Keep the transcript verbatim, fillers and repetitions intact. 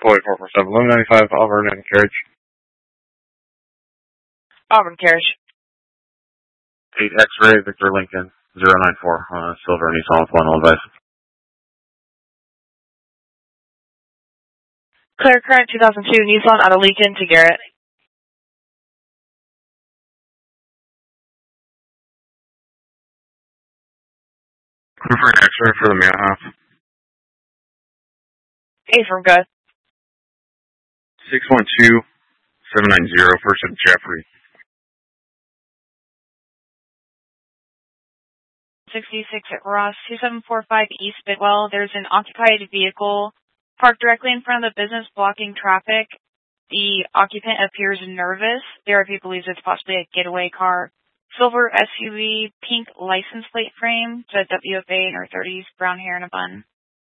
Boy four four seven, eleven ninety-five, Auburn and carriage. Auburn carriage. eight X-ray, Victor Lincoln, zero nine four, uh, silver Nissan with one advice. Clear current two thousand two Nissan out of Lincoln to Garrett. Clear for an X-ray for the mail half. A from good. six one two, seven nine zero, first of Jeffrey. sixty-six at Ross, two seven four five East Bidwell. There's an occupied vehicle parked directly in front of the business blocking traffic. The occupant appears nervous. The R P believes it's possibly a getaway car. Silver S U V, pink license plate frame, to W F A in her thirties, brown hair and a bun.